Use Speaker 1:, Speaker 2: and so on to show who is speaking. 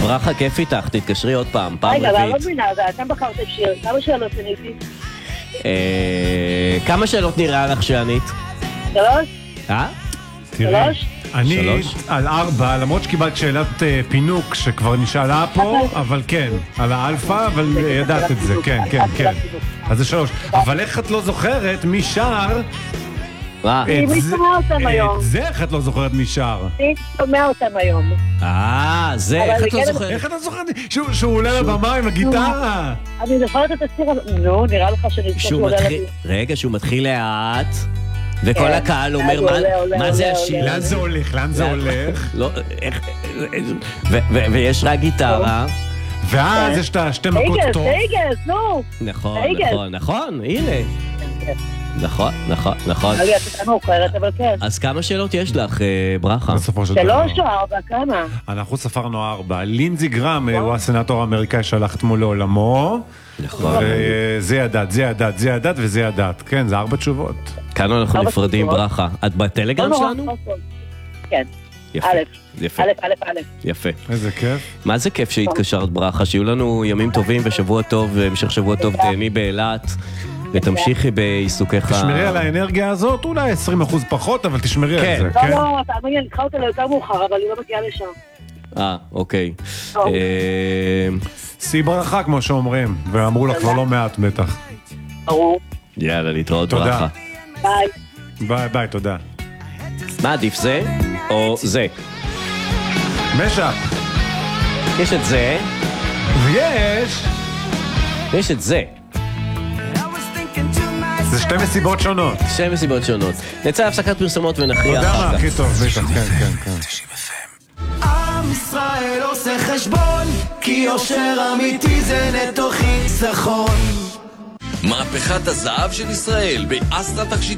Speaker 1: ברכה, כיף איתך, תתקשרי עוד פעם
Speaker 2: רגע, אבל
Speaker 1: רביעית.
Speaker 2: לא מבינה, אתם בחרת שיר, כמה שאלות עניתי?
Speaker 1: כמה שאלות נראה לך שענית?
Speaker 2: 3?
Speaker 3: תראי,
Speaker 2: 3?
Speaker 3: אני
Speaker 1: 3?
Speaker 3: על 4, למרות שקיבלת שאלת פינוק שכבר נשאלה פה, אבל כן, על האלפא, אבל ידעת את זה, כן, כן, כן. אז זה 3. אבל איך את לא זוכרת מי שר?
Speaker 2: מי שומע אותם היום?
Speaker 3: את זה איך את לא זוכרת מי שר?
Speaker 2: מי שומע אותם היום?
Speaker 1: זה, איך את לא זוכרת?
Speaker 3: איך את לא זוכרת? שהוא עולה לבמה עם הגיטרה.
Speaker 2: אני זוכרת את השיר הזה. נו, נראה לך שאני
Speaker 1: שהוא
Speaker 2: עולה
Speaker 1: מתחיל,
Speaker 2: לבי.
Speaker 1: רגע, שהוא מתחיל לאט, וכל
Speaker 2: כן.
Speaker 1: הקהל אומר, מה זה השיר?
Speaker 3: לאן זה הולך? לאן זה הולך?
Speaker 1: לא, איך, ויש רק גיטרה.
Speaker 3: ואז יש את השתי מכות טוב.
Speaker 2: סייגס, נו.
Speaker 1: נכון, הנה. נכון.
Speaker 2: רגע, אתה מאוחרת, אבל כן.
Speaker 1: אז כמה שאלות יש לך, ברכה?
Speaker 3: בסופו של דבר.
Speaker 2: 3 או 4, כמה?
Speaker 3: אנחנו ספרנו 4. לינזי גרם הוא הסנאטור האמריקאי שהלך אתמול לעולמו.
Speaker 1: נכון.
Speaker 3: וזה ידעת וזה ידעת. כן, זה 4 תשובות.
Speaker 1: כאן אנחנו נפרדים, ברכה. את בטלגרם שלנו?
Speaker 2: כן.
Speaker 1: יפה. יפה. יפה.
Speaker 3: איזה כיף.
Speaker 1: מה זה כיף שהתקשרת, ברכה? שיהיו לנו ימים טובים ושבוע טוב, והמשך שבוע טוב, תהני באילת. ותמשיכי בעיסוקך.
Speaker 3: תשמרי על האנרגיה הזאת, אולי 20% פחות, אבל תשמרי על זה, כן?
Speaker 2: לא, תאמין, אני צריכה אותה ליותר מאוחר, אבל היא לא מגיעה לשם.
Speaker 1: אוקיי.
Speaker 3: שיא ברכה, כמו שאומרים, ואמרו לך כבר לא מעט בטח.
Speaker 2: ברור.
Speaker 1: יאללה, להתראות,
Speaker 3: תודה.
Speaker 1: ברכה.
Speaker 2: ביי.
Speaker 3: ביי, תודה.
Speaker 1: מה עדיף, זה או זה?
Speaker 3: משאפ.
Speaker 1: יש את זה, ויש את זה.
Speaker 3: זה 2 מסיבות שונות.
Speaker 1: 2 מסיבות שונות. נצא להפסקת פרסומות ונכריע
Speaker 3: אתה יודע
Speaker 1: אחר
Speaker 3: מה
Speaker 1: כך.
Speaker 3: הכי טוב, בטח, כן.
Speaker 4: עם ישראל עושה חשבון, כי יושר אמיתי זה נטו חיסכון.
Speaker 5: מהפכת הזהב של ישראל באסטרה תכשיטים.